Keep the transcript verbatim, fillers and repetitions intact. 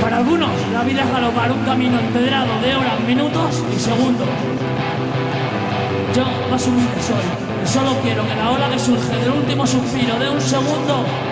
Para algunos, la vida es galopar un camino empedrado de horas, minutos y segundos. Yo más humilde soy, y solo quiero que la ola que surge del último suspiro de un segundo